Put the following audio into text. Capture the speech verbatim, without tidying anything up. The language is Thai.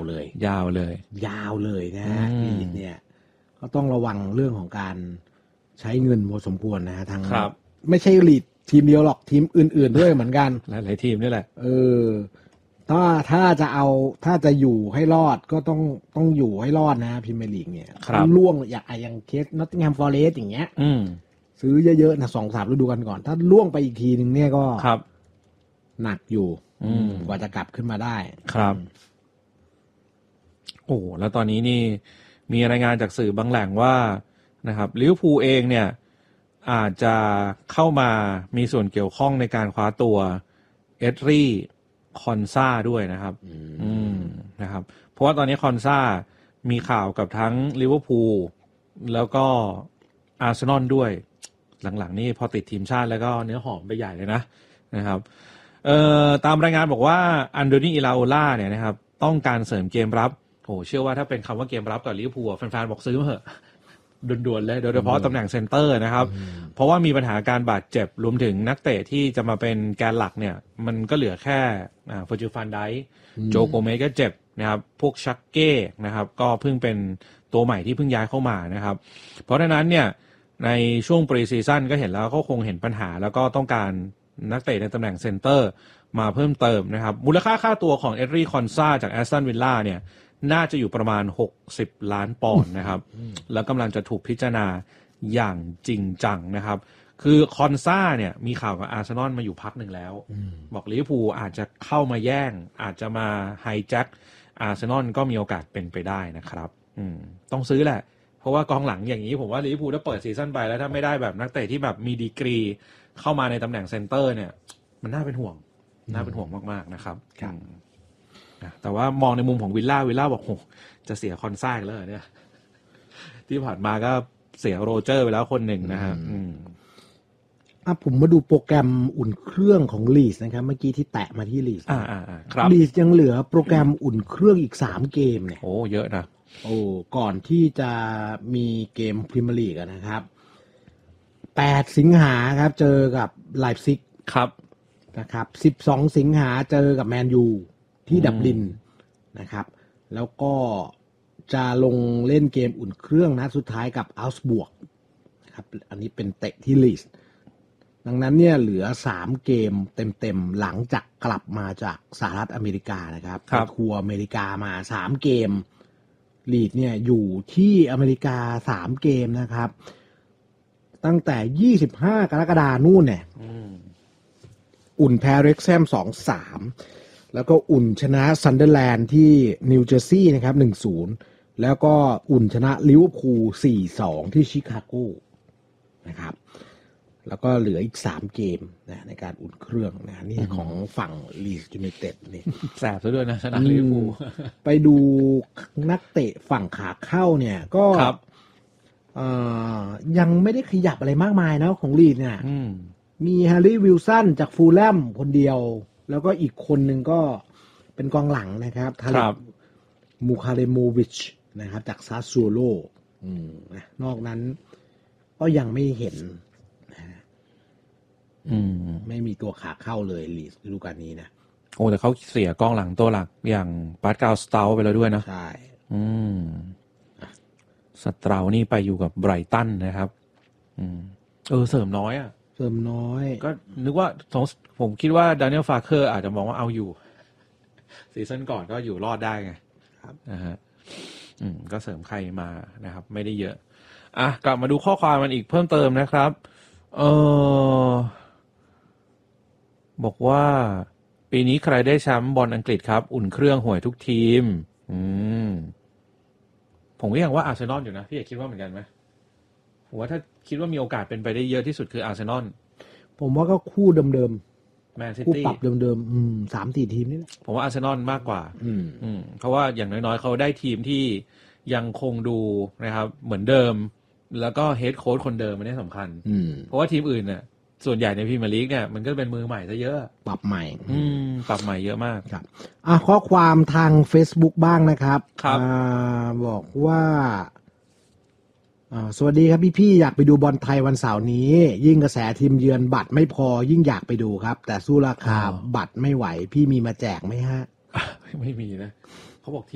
เลยยาวเลยยาวเลยนะฮะลีดเนี่ยก็ต้องระวังเรื่องของการใช้เงินพอสมควรนะฮะทางไม่ใช่ลีดทีมเดียวหรอกทีมอื่นๆด้วยเหมือนกันหลายๆทีมนี่แหละเออถ้าถ้าจะเอาถ้าจะอยู่ให้รอดก็ต้องต้องอยู่ให้รอดนะพรีเมียร์ลีกเนี่ยล่วงอย่างอย่างเคสนอตติงแฮมฟอเรสต์อย่างเงี้ยซื้อเยอะๆนะสองสามฤดูกาลก่อนถ้าล่วงไปอีกทีนึงเนี่ยก็หนักอยู่กว่าจะกลับขึ้นมาได้ครับโอ้แล้วตอนนี้นี่มีรายงานจากสื่อบางแหล่งว่านะครับลิเวอร์พูลเองเนี่ยอาจจะเข้ามามีส่วนเกี่ยวข้องในการคว้าตัวเอ็ดรี่คอนซาด้วยนะครับอืมนะครับเพราะว่าตอนนี้คอนซามีข่าวกับทั้งลิเวอร์พูลแล้วก็อาร์เซนอลด้วยหลังๆนี่พอติดทีมชาติแล้วก็เนื้อหอมไปใหญ่เลยนะนะครับเอ่อตามรายงานบอกว่าอันโดนีอิลาโอล่าเนี่ยนะครับต้องการเสริมเกมรับโอ้เชื่อว่าถ้าเป็นคำว่าเกมรับกับลิเวอร์พูลแฟนๆบอกซื้อมาเถอะด่วนๆเลยโดยเฉพาะตำแหน่งเซนเตอร์นะครับเพราะว่ามีปัญหาการบาดเจ็บรวมถึงนักเตะที่จะมาเป็นแกนหลักเนี่ยมันก็เหลือแค่อ่าเฟอร์จิล ฟันไดค์โจโกเมสก็เจ็บนะครับพวกชักเก้นะครับก็เพิ่งเป็นตัวใหม่ที่เพิ่งย้ายเข้ามานะครับเพราะฉะนั้นเนี่ยในช่วงปรีซีซั่นก็เห็นแล้วก็คงเห็นปัญหาแล้วก็ต้องการนักเตะในตำแหน่งเซนเตอร์มาเพิ่มเติมนะครับมูลค่าค่าตัวของเอ็ดรี่คอนซาจากแอสตันวิลล่าเนี่ยน่าจะอยู่ประมาณหกสิบล้านปอนด์นะครับแล้วกำลังจะถูกพิจารณาอย่างจริงจังนะครับคือคอนซาเนี่ยมีข่าวกับอาร์เซนอลมาอยู่พักหนึ่งแล้วบอกลิเวอร์พูลอาจจะเข้ามาแย่งอาจจะมาไฮแจ็คอาร์เซนอลก็มีโอกาสเป็นไปได้นะครับต้องซื้อแหละเพราะว่ากองหลังอย่างนี้ผมว่าลิเวอร์พูลถ้าเปิดซีซั่นไปแล้วถ้าไม่ได้แบบนักเตะที่แบบมีดีกรีเข้ามาในตำแหน่งเซนเตอร์เนี่ยมันน่าเป็นห่วงน่าเป็นห่วงมากๆนะครับแต่ว่ามองในมุมของวิลล่าวิลล่าบอกโหจะเสียคอนซ่าอีกแล้วเนี่ยที่ผ่านมาก็เสียโรเจอร์ไปแล้วคนหนึ่งนะฮะอ่ะผมมาดูโปรแกรมอุ่นเครื่องของลีสนะครับเมื่อกี้ที่แตะมาที่ลีสอ่าๆๆครับลีสยังเหลือโปรแกรมอุ่นเครื่องอีกสามเกมเนี่ยโอ้เยอะนะโอ้ก่อนที่จะมีเกมพรีเมียร์ลีกนะครับแปดสิงหาครับเจอกับไลป์ซิกครับนะครับสิบสองสิงหาเจอกับแมนยูที่ดับลินนะครับแล้วก็จะลงเล่นเกมอุ่นเครื่องนัดสุดท้ายกับอัลส์บวกนะครับอันนี้เป็นเตะที่ลีสดังนั้นเนี่ยเหลือสามเกมเต็มๆหลังจากกลับมาจากสหรัฐอเมริกานะครับไปทัวร์อเมริกามาสามเกมลีดเนี่ยอยู่ที่อเมริกาสามเกมนะครับตั้งแต่ยี่สิบห้ากรกฎาคมนู่นเนี่ยอุ่นแพ้เร็กแซม สองสาม แล้วก็อุ่นชนะซันเดอร์แลนด์ที่นิวเจอร์ซีย์นะครับ หนึ่งศูนย์ แล้วก็อุ่นชนะลิเวอร์พูล สี่สอง ที่ชิคาโกนะครับแล้วก็เหลืออีกสามเกมนะในการอุ่นเครื่องนะนี่ของฝั่งลีดส์ยูไนเต็ดนี่แสบซะด้วยนะชนะลิเวอร์พูลไปดูนักเตะฝั่งขาเข้าเนี่ยก็ยังไม่ได้ขยับอะไรมากมายนะของลีดเนี่ยมีแฮร์รี่วิลสันจากฟูลแลมคนเดียวแล้วก็อีกคนหนึ่งก็เป็นกองหลังนะครับทาริกมูคาเรโมวิชนะครับจากซาซูโลนอกนั้นก็ยังไม่เห็นไม่มีตัวขาเข้าเลยลีดฤดูกาลนี้นะโอ้แต่เขาเสียกองหลังตัวหลักอย่างปาสกาลสเตาไปแล้วด้วยนะใช่อืมสเตานี่ไปอยู่กับไบรตันนะครับอืมเออเสริมน้อยอ่ะเสริมน้อยก็นึกว่าผมคิดว่าดานิเอลฟาเคอร์อาจจะมองว่าเอาอยู่ซีซั่นก่อนก็อยู่รอดได้ไงครับนะฮะอืมก็เสริมใครมานะครับไม่ได้เยอะอ่ะกลับมาดูข้อความมันอีกเพิ่มเติมนะครับเออบอกว่าปีนี้ใครได้แชมป์บอลอังกฤษครับอุ่นเครื่องห่วยทุกทีมอืมผมก็ยังว่าอาร์เซนอลอยู่นะพี่อยากคิดว่าเหมือนกันไหมผมว่าถ้าคิดว่ามีโอกาสเป็นไปได้เยอะที่สุดคืออาร์เซนอลผมว่าก็คู่เดิมๆแมนซิตี้คู่ปรับเดิมๆอืม สามสี่ ทีมนี่แหละผมว่าอาร์เซนอลมากกว่าอืมอืมเพราะว่าอย่างน้อยๆเขาได้ทีมที่ยังคงดูนะครับเหมือนเดิมแล้วก็เฮดโค้ชคนเดิมมันนี่สำคัญเพราะว่าทีมอื่นเนี่ยส่วนใหญ่ในพรีเมียร์ลีกเนี่ยมันก็เป็นมือใหม่ซะเยอะปรับใหม่อืมปรับใหม่เยอะมากครับอ่ะข้อความทาง Facebook บ้างนะครับครับอ่าบอกว่าอ่าสวัสดีครับพี่ๆอยากไปดูบอลไทยวันเสาร์นี้ยิ่งกระแสทีมเยือนบัตรไม่พอยิ่งอยากไปดูครับแต่สู้ราคาบัตรไม่ไหวพี่มีมาแจกไหมฮะไม่มีนะเขาบอก